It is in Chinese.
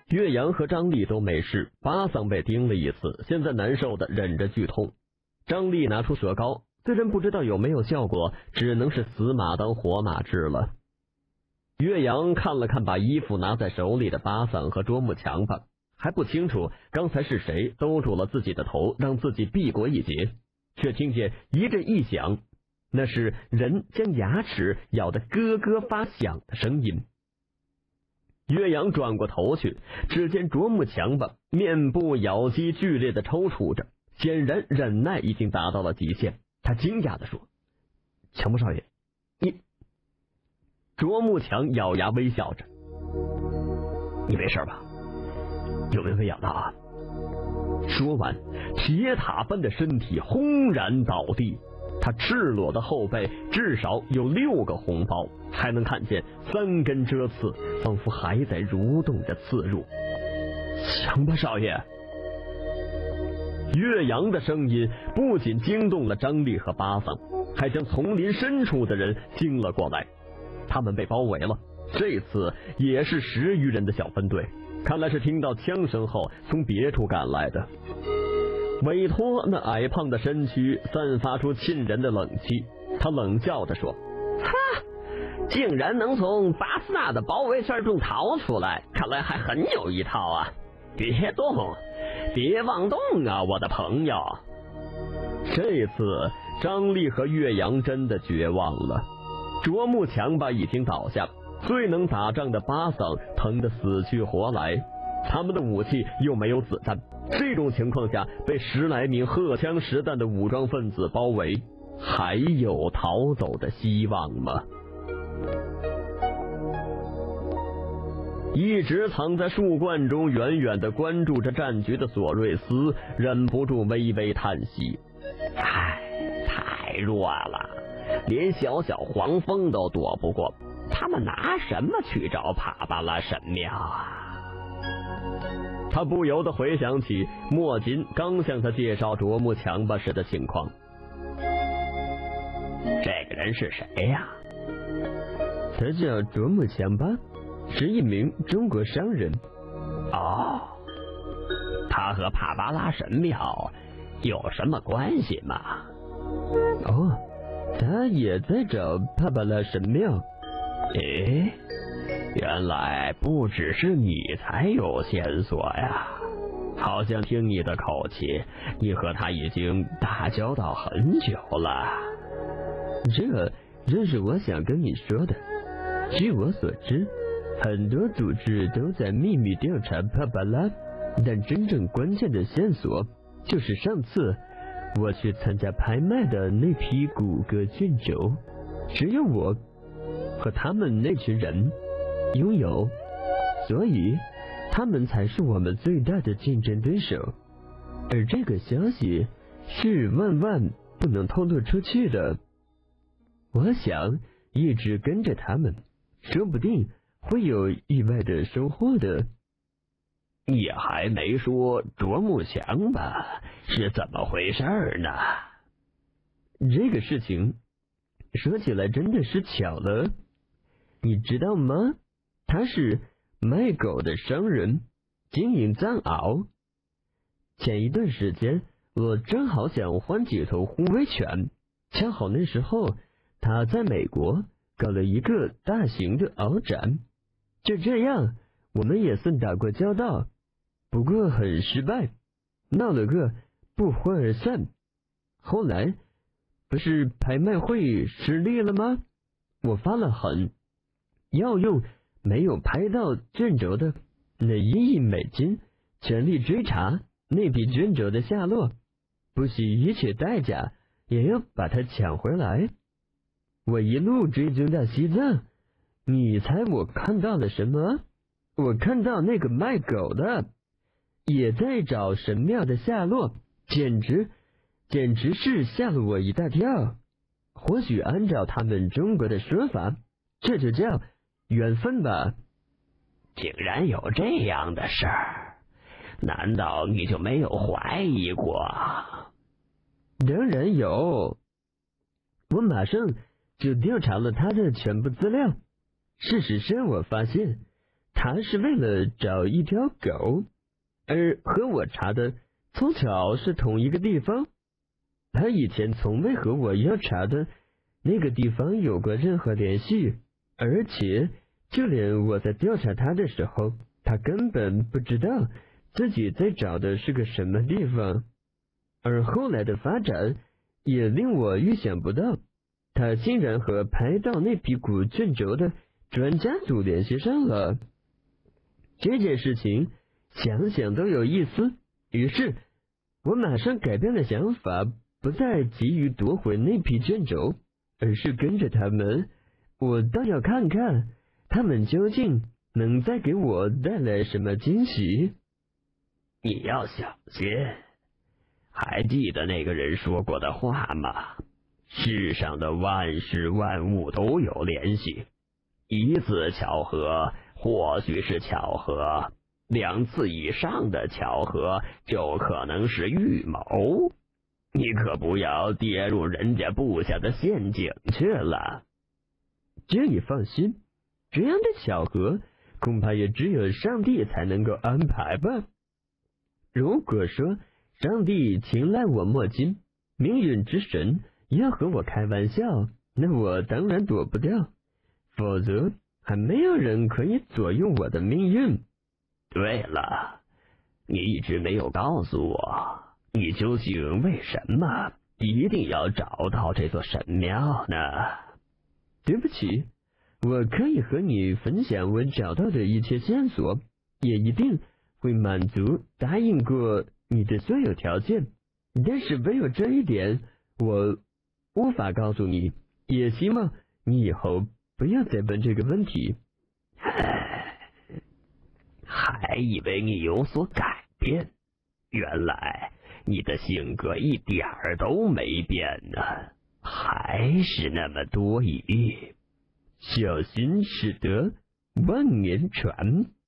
岳阳和张丽都没事，巴桑被叮了一次，现在难受的忍着剧痛。张丽拿出蛇膏，虽然不知道有没有效果，只能是死马当活马治了。岳阳看了看把衣服拿在手里的巴桑和卓木强吧，还不清楚刚才是谁兜住了自己的头，让自己避过一劫，却听见一阵异响，那是人将牙齿咬得咯咯发响的声音。岳阳转过头去，只见卓木强吧面部咬肌剧烈的抽搐着，显然忍耐已经达到了极限。他惊讶地说：“强不少爷，你……”卓木强咬牙微笑着：“你没事吧？有没有被咬到啊？”说完，铁塔般的身体轰然倒地，他赤裸的后背至少有6个红包，还能看见3根蛰刺，仿佛还在蠕动着刺入。强吧少爷！岳阳的声音不仅惊动了张丽和巴桑，还将丛林深处的人惊了过来。他们被包围了，这次也是10余人的小分队，看来是听到枪声后从别处赶来的。韦托那矮胖的身躯散发出沁人的冷气，他冷笑着说：“哈，竟然能从巴斯纳的包围圈中逃出来，看来还很有一套啊！别动，别妄动啊，我的朋友！”这次张丽和岳阳真的绝望了。卓木强吧已经倒下，最能打仗的巴桑疼得死去活来，他们的武器又没有子弹，这种情况下被10来名荷枪实弹的武装分子包围，还有逃走的希望吗？一直藏在树冠中远远地关注着战局的索瑞斯忍不住微微叹息：“唉，太弱了，连小小黄蜂都躲不过，他们拿什么去找帕巴拉神庙啊？”他不由得回想起莫金刚向他介绍卓木强吧时的情况。这个人是谁呀？他叫卓木强吧，是一名中国商人。哦，他和帕巴拉神庙有什么关系吗？哦，他也在找帕巴拉神庙。诶，原来不只是你才有线索呀，好像听你的口气，你和他已经打交道很久了。这是我想跟你说的。据我所知，很多组织都在秘密调查帕巴拉，但真正关键的线索就是上次我去参加拍卖的那批骨骼卷轴，只有我和他们那群人拥有，所以他们才是我们最大的竞争对手。而这个消息是万万不能透露出去的。我想一直跟着他们，说不定会有意外的收获的。你还没说卓木强吧？是怎么回事呢？这个事情说起来真的是巧了，你知道吗？他是卖狗的商人，经营藏獒。前一段时间，我正好想换几头护卫犬，恰好那时候他在美国搞了一个大型的獒展，就这样我们也算打过交道，不过很失败，闹了个不欢而散。后来不是拍卖会失利了吗？我发了狠，要用没有拍到卷轴的那1亿美金全力追查那笔卷轴的下落，不惜一切代价也要把它抢回来。我一路追踪到西藏，你猜我看到了什么？我看到那个卖狗的也在找神庙的下落，简直是吓了我一大跳。或许按照他们中国的说法，这就叫缘分吧。竟然有这样的事儿，难道你就没有怀疑过？当然有，我马上就调查了他的全部资料。事实上，我发现他是为了找一条狗，而和我查的凑巧是同一个地方。他以前从未和我要查的那个地方有过任何联系，而且就连我在调查他的时候，他根本不知道自己在找的是个什么地方。而后来的发展也令我预想不到，他竟然和拍到那批古卷轴的专家组联系上了。这件事情想想都有意思，于是我马上改变了想法，不再急于夺回那批卷轴，而是跟着他们，我倒要看看他们究竟能再给我带来什么惊喜。 你要小心，还记得那个人说过的话吗？世上的万事万物都有联系，一次巧合或许是巧合，2次以上的巧合就可能是预谋。你可不要跌入人家布下的陷阱去了。 这你放心，这样的巧合恐怕也只有上帝才能够安排吧。如果说上帝青睐我莫金，命运之神要和我开玩笑，那我当然躲不掉，否则还没有人可以左右我的命运。 对了，你一直没有告诉我，你究竟为什么一定要找到这座神庙呢？ 对不起，我可以和你分享我找到的一切线索，也一定会满足答应过你的所有条件，但是唯有这一点我无法告诉你，也希望你以后不要再问这个问题。 还以为你有所改变，原来你的性格一点儿都没变呢，还是那么多疑。 小心驶得万年船。